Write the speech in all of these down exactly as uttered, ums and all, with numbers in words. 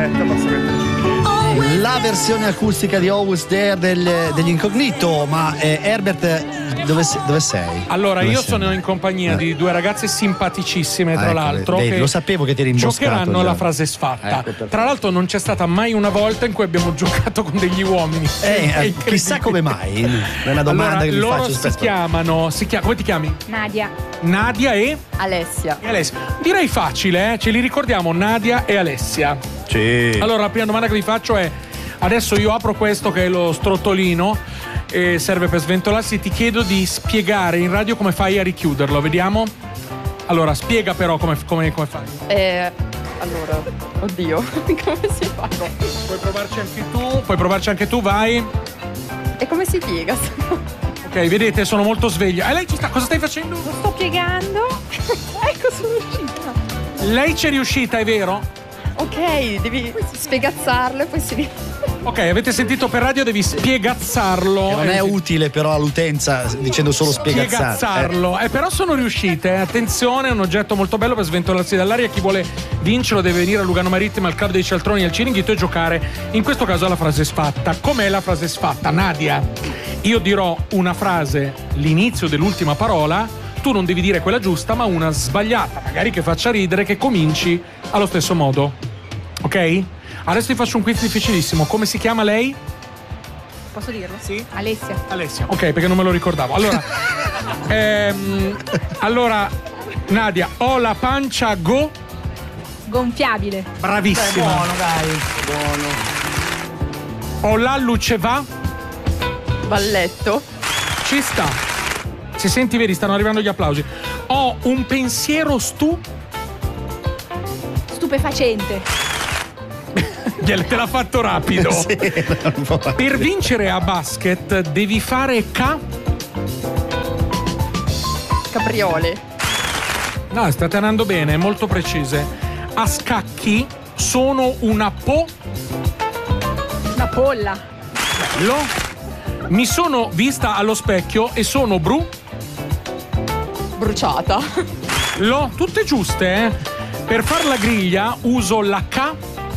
Aspetta, posso metterci. La versione acustica di Always There del, degli Incognito, ma eh, Herbert, dove, se, dove sei? Allora, dove io sei? sono in compagnia eh. di due ragazze simpaticissime, tra Ah, ecco, l'altro, vedi, che lo sapevo che ti eri imboscato giocheranno già. la frase sfatta. Ecco, tra l'altro, non c'è stata mai una volta in cui abbiamo giocato con degli uomini. Eh, È eh, chissà come mai. È una domanda allora, che mi loro faccio si spesso. chiamano, si chiama, come ti chiami? Nadia. Nadia e Alessia. e Alessia. Direi facile, eh? Ce li ricordiamo, Nadia e Alessia. Sì. Allora, la prima domanda che vi faccio è: adesso io apro questo che è lo strottolino e serve per sventolarsi. Ti chiedo di spiegare in radio come fai a richiuderlo, vediamo? Allora, spiega però come, come, come fai. Eh, allora, oddio, come si fa? Puoi provarci anche tu, puoi provarci anche tu, vai. E come si piega? Ok, vedete, sono molto sveglia. E lei ci sta, cosa stai facendo? Lo sto piegando. Ecco, sono riuscita. Lei c'è riuscita, è vero? Ok, devi spiegazzarlo e poi si... Ok, avete sentito per radio, devi spiegazzarlo. Che non è Eh, utile però all'utenza dicendo solo spiegazzare. spiegazzarlo. Eh. però sono riuscite. eh. Attenzione, è un oggetto molto bello per sventolarsi dall'aria. Chi vuole vincerlo deve venire a Lugano Marittima, al Club dei Cialtroni, al Ciringhito e giocare. In questo caso alla frase sfatta. Com'è la frase sfatta, Nadia? Io dirò una frase, l'inizio dell'ultima parola. Tu non devi dire quella giusta, ma una sbagliata, magari che faccia ridere, che cominci allo stesso modo. Ok? Adesso ti faccio un quiz difficilissimo. Come si chiama lei? Posso dirlo? Sì. Alessia. Alessia. Ok, perché non me lo ricordavo. Allora, ehm, allora, Nadia, ho la pancia go. Gonfiabile. Bravissima. Buono, dai. Buono. Ho la luce va. Balletto. Ci sta. Si senti, vedi, stanno arrivando gli applausi. Ho un pensiero stu. Stupefacente. Gliel- Te l'ha fatto rapido. Sì, un po'. Per vincere a basket devi fare ca. Capriole. No, state andando bene, molto precise. A scacchi sono una po. Una polla. Lo. Mi sono vista allo specchio e sono bru. Bruciata. Lo. Tutte giuste, eh? Per far la griglia uso la ca.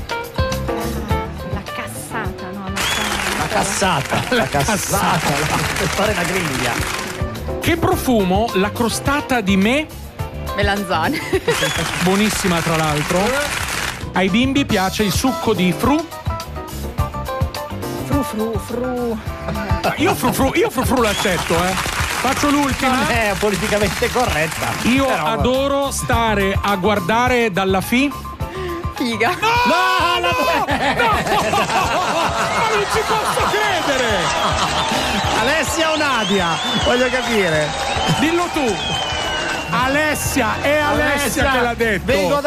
La cassata, no? La cassata. La cassata. Per fare la griglia. Che profumo la crostata di me. Melanzane. Buonissima, tra l'altro. Ai bimbi piace il succo di fru. Fru fru fru. Io fru fru, io fru fru l'accetto, eh. Faccio l'ultima. È politicamente corretta. Io Però- adoro stare a guardare dalla fi. Figa. No, no, no, ma non ci posso credere. Alessia o Nadia? Voglio capire. Dillo tu. Alessia, è Alessia, Alessia, che l'ha detto. vengo